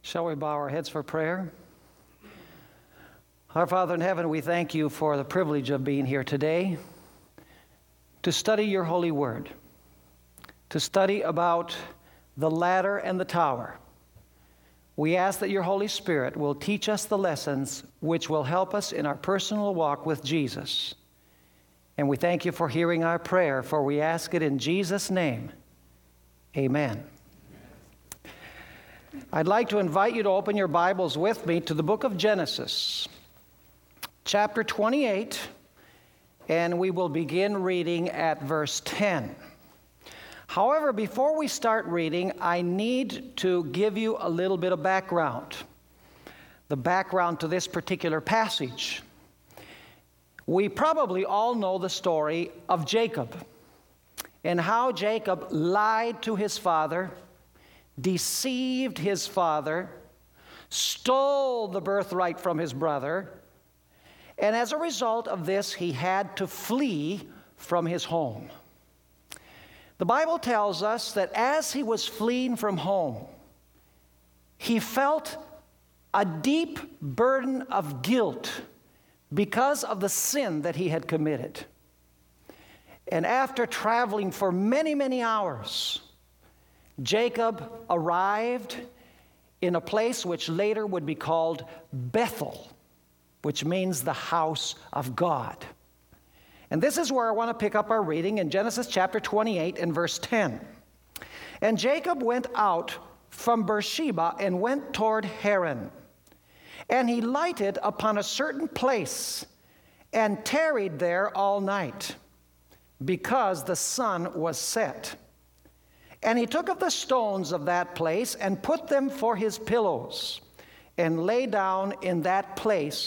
Shall we bow our heads for prayer? Our Father in heaven, we thank you for the privilege of being here today to study your holy word, to study about the ladder and the tower. We ask that your Holy Spirit will teach us the lessons which will help us in our personal walk with Jesus. And we thank you for hearing our prayer, for we ask it in Jesus' name. Amen. I'd like to invite you to open your Bibles with me to the book of Genesis, chapter 28, and we will begin reading at verse 10. However, before we start reading, I need to give you a little bit of background, the background to this particular passage. We probably all know the story of Jacob and how Jacob lied to his father, deceived his father, stole the birthright from his brother, and as a result of this, he had to flee from his home. The Bible tells us that as he was fleeing from home, he felt a deep burden of guilt because of the sin that he had committed. And after traveling for many, many hours, Jacob arrived in a place which later would be called Bethel, which means the house of God. And this is where I want to pick up our reading in Genesis chapter 28 and verse 10. And Jacob went out from Beersheba and went toward Haran. And he lighted upon a certain place and tarried there all night, because the sun was set. And he took of the stones of that place and put them for his pillows, and lay down in that place